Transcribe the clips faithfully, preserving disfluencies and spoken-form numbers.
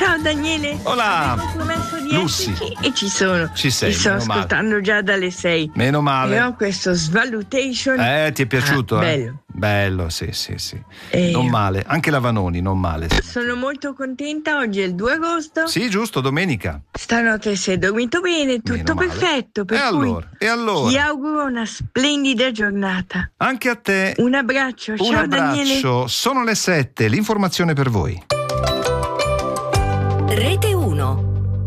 Ciao Daniele. Hola. Avevo promesso di Lucy. esserci e ci sono. Ci sei, Ti sto meno male. ascoltando già dalle sei. Meno male. Però questo Svalutation. Eh, ti è piaciuto? Ah, eh? bello. Bello, sì, sì, sì. E Non io male. Anche la Vanoni, non male. Sì, sono molto contenta. Oggi è il due agosto. sì, giusto, domenica. Stanotte si è dormito bene, tutto Meno male. perfetto. Per E cui allora? E allora? ti auguro una splendida giornata. Anche a te. Un abbraccio. Un Ciao Daniele. abbraccio. Sono le sette, l'informazione per voi. Rete uno.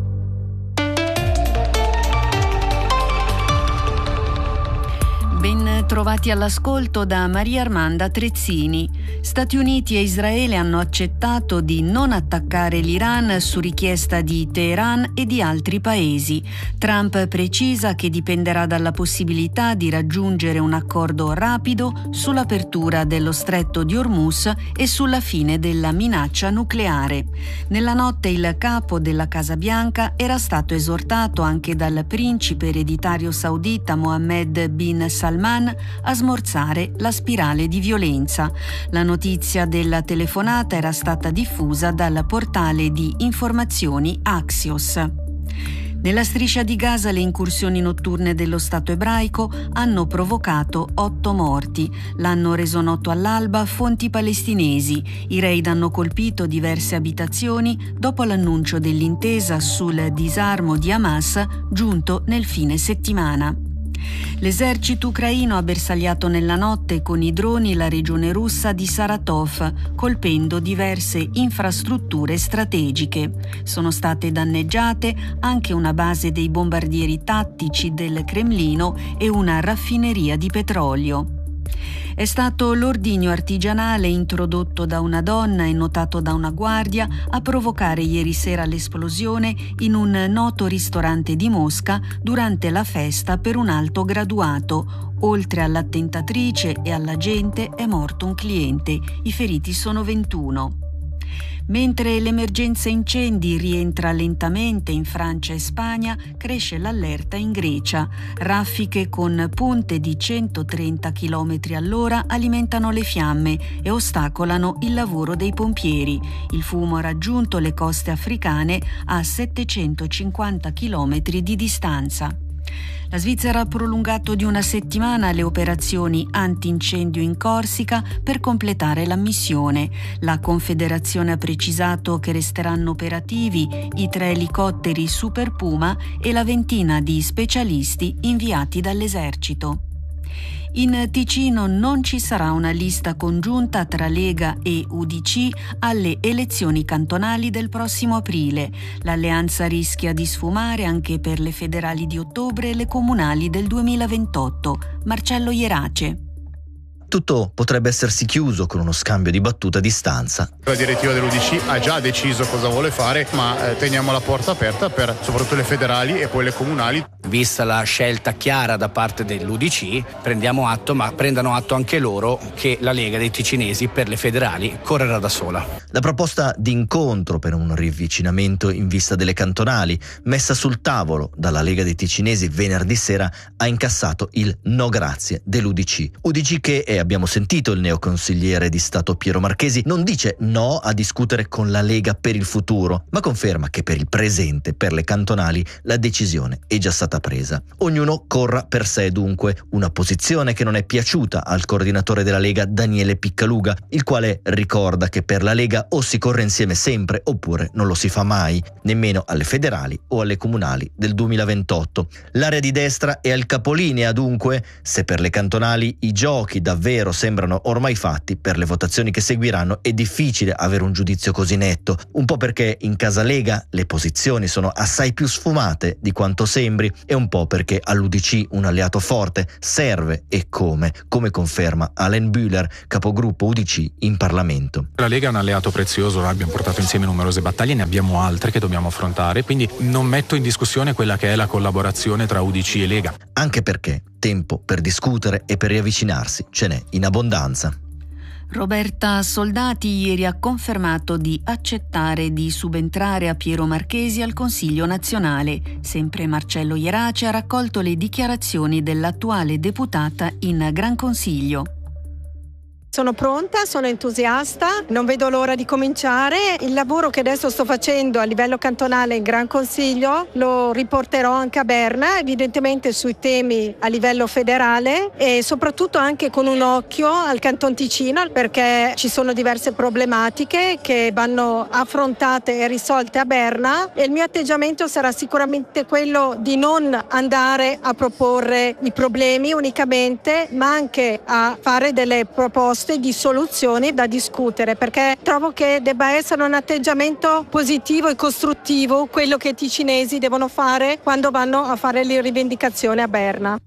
Ben trovati all'ascolto da Maria Armanda Trezzini. Stati Uniti e Israele hanno accettato di non attaccare l'Iran su richiesta di Teheran e di altri paesi. Trump precisa che dipenderà dalla possibilità di raggiungere un accordo rapido sull'apertura dello stretto di Hormuz e sulla fine della minaccia nucleare. Nella notte il capo della Casa Bianca era stato esortato anche dal principe ereditario saudita Mohammed bin Salman a smorzare la spirale di violenza. La notizia della telefonata era stata diffusa dal portale di informazioni Axios. Nella striscia di Gaza le incursioni notturne dello Stato ebraico hanno provocato otto morti. L'hanno reso noto all'alba fonti palestinesi. I raid hanno colpito diverse abitazioni dopo l'annuncio dell'intesa sul disarmo di Hamas giunto nel fine settimana. L'esercito ucraino ha bersagliato nella notte con i droni la regione russa di Saratov, colpendo diverse infrastrutture strategiche. Sono state danneggiate anche una base dei bombardieri tattici del Cremlino e una raffineria di petrolio. È stato l'ordigno artigianale introdotto da una donna e notato da una guardia a provocare ieri sera l'esplosione in un noto ristorante di Mosca durante la festa per un alto graduato. Oltre all'attentatrice e all'agente è morto un cliente. I feriti sono ventuno. Mentre l'emergenza incendi rientra lentamente in Francia e Spagna, cresce l'allerta in Grecia. Raffiche con punte di centotrenta chilometri all'ora alimentano le fiamme e ostacolano il lavoro dei pompieri. Il fumo ha raggiunto le coste africane a settecentocinquanta chilometri di distanza. La Svizzera ha prolungato di una settimana le operazioni antincendio in Corsica per completare la missione. La Confederazione ha precisato che resteranno operativi i tre elicotteri Super Puma e la ventina di specialisti inviati dall'esercito. In Ticino non ci sarà una lista congiunta tra Lega e U D C alle elezioni cantonali del prossimo aprile. L'alleanza rischia di sfumare anche per le federali di ottobre e le comunali del duemilaventotto. Marcello Ierace. Tutto potrebbe essersi chiuso con uno scambio di battute a distanza. La direttiva dell'U D C ha già deciso cosa vuole fare, ma eh, teniamo la porta aperta per soprattutto le federali e poi le comunali. Vista la scelta chiara da parte dell'U D C, prendiamo atto, ma prendano atto anche loro che la Lega dei ticinesi per le federali correrà da sola. La proposta di incontro per un riavvicinamento in vista delle cantonali, messa sul tavolo dalla Lega dei ticinesi venerdì sera, ha incassato il no grazie dell'U D C. U D C che, e abbiamo sentito il neoconsigliere di Stato Piero Marchesi, non dice no a discutere con la Lega per il futuro, ma conferma che per il presente, per le cantonali, la decisione è già stata presa. Ognuno corra per sé dunque, una posizione che non è piaciuta al coordinatore della Lega Daniele Piccaluga, il quale ricorda che per la Lega o si corre insieme sempre oppure non lo si fa mai, nemmeno alle federali o alle comunali del duemilaventotto. L'area di destra è al capolinea dunque, se per le cantonali i giochi davvero sembrano ormai fatti, per le votazioni che seguiranno è difficile avere un giudizio così netto, un po' perché in casa Lega le posizioni sono assai più sfumate di quanto sembri e un po' perché all'U D C un alleato forte serve e come, come conferma Alain Bühler, capogruppo U D C in Parlamento. La Lega è un alleato prezioso, noi abbiamo portato insieme numerose battaglie, ne abbiamo altre che dobbiamo affrontare, quindi non metto in discussione quella che è la collaborazione tra U D C e Lega. Anche perché tempo per discutere e per riavvicinarsi ce n'è in abbondanza. Roberta Soldati ieri ha confermato di accettare di subentrare a Piero Marchesi al Consiglio nazionale. Sempre Marcello Ierace ha raccolto le dichiarazioni dell'attuale deputata in Gran Consiglio. Sono pronta, sono entusiasta, non vedo l'ora di cominciare. Il lavoro che adesso sto facendo a livello cantonale in Gran Consiglio lo riporterò anche a Berna, evidentemente sui temi a livello federale e soprattutto anche con un occhio al Canton Ticino, perché ci sono diverse problematiche che vanno affrontate e risolte a Berna e il mio atteggiamento sarà sicuramente quello di non andare a proporre i problemi unicamente, ma anche a fare delle proposte di soluzioni da discutere, perché trovo che debba essere un atteggiamento positivo e costruttivo quello che i ticinesi devono fare quando vanno a fare le rivendicazioni a Berna.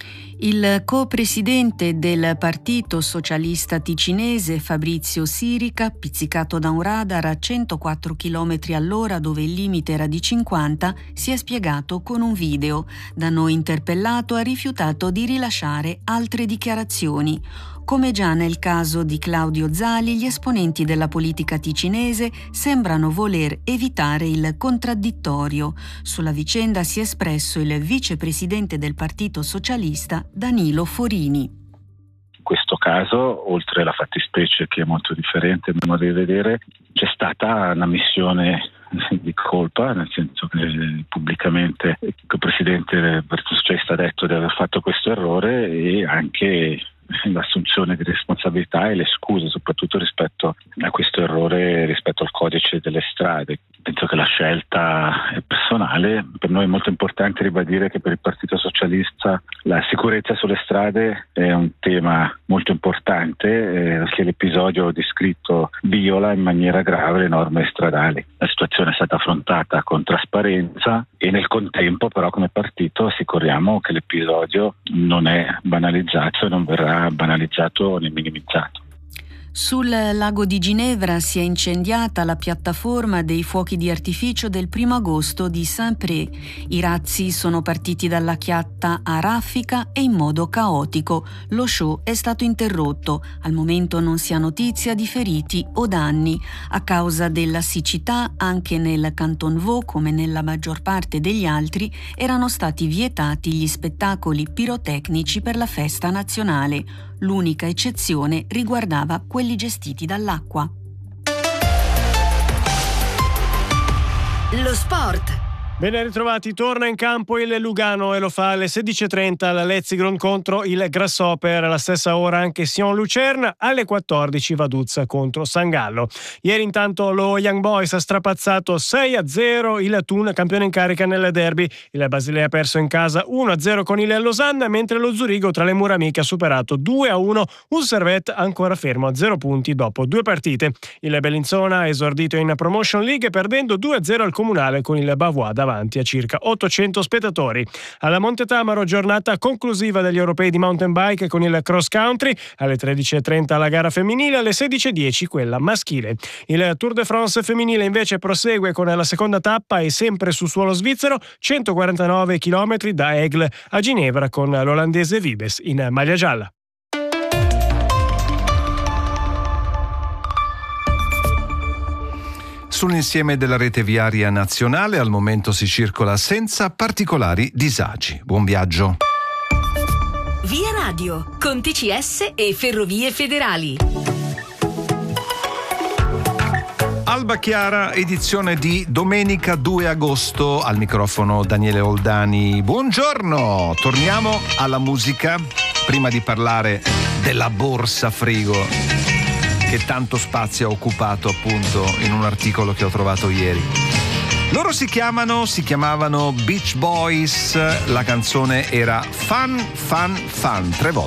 Il co-presidente del Partito Socialista Ticinese, Fabrizio Sirica, pizzicato da un radar a centoquattro chilometri all'ora dove il limite era di cinquanta, si è spiegato con un video. Da noi interpellato ha rifiutato di rilasciare altre dichiarazioni. Come già nel caso di Claudio Zali, gli esponenti della politica ticinese sembrano voler evitare il contraddittorio. Sulla vicenda si è espresso il vicepresidente del Partito Socialista, Danilo Forini. In questo caso, oltre alla fattispecie che è molto differente a mio modo di vedere, c'è stata una missione di colpa, nel senso che pubblicamente il presidente del Partito Socialista ha detto di aver fatto questo errore e anche l'assunzione di responsabilità e le scuse soprattutto rispetto a questo errore, rispetto al codice delle strade. Penso che la scelta è personale. Per noi è molto importante ribadire che per il Partito Socialista la sicurezza sulle strade è un tema molto importante, eh, perché l'episodio descritto viola in maniera grave le norme stradali. La situazione è stata affrontata con trasparenza e nel contempo però come partito assicuriamo che l'episodio non è banalizzato e non verrà banalizzato né minimizzato. Sul lago di Ginevra si è incendiata la piattaforma dei fuochi di artificio del primo agosto di Saint-Pré. I razzi sono partiti dalla chiatta a raffica e in modo caotico. Lo show è stato interrotto. Al momento non si ha notizia di feriti o danni. A causa della siccità, anche nel Canton Vaud, come nella maggior parte degli altri, erano stati vietati gli spettacoli pirotecnici per la festa nazionale. L'unica eccezione riguardava quelli gestiti dall'acqua. Lo sport. Ben ritrovati, torna in campo il Lugano e lo fa alle sedici e trenta alla Letzigrund contro il Grasshopper, alla stessa ora anche Sion Lucerna, alle quattordici Vaduzza contro San Gallo. Ieri intanto lo Young Boys ha strapazzato sei a zero il Thun, campione in carica nel derby. Il Basilea ha perso in casa uno a zero con il Lausanne, mentre lo Zurigo tra le mura amiche ha superato due a uno un Servette ancora fermo a zero punti dopo due partite. Il Bellinzona ha esordito in Promotion League perdendo due a zero al Comunale con il Bavois davanti a circa ottocento spettatori. Alla Monte Tamaro, giornata conclusiva degli europei di mountain bike con il cross country, alle tredici e trenta la gara femminile, alle sedici e dieci quella maschile. Il Tour de France femminile invece prosegue con la seconda tappa e sempre su suolo svizzero, centoquarantanove chilometri da Aigle a Ginevra con l'olandese Vives in maglia gialla. Sull'insieme della rete viaria nazionale al momento si circola senza particolari disagi. Buon viaggio. Via Radio, con T C S e Ferrovie Federali. Alba Chiara, edizione di domenica due agosto, al microfono Daniele Oldani. Buongiorno, torniamo alla musica prima di parlare della borsa frigo che tanto spazio ha occupato appunto in un articolo che ho trovato ieri. Loro si chiamano, si chiamavano Beach Boys, la canzone era Fun Fun Fun, tre volte.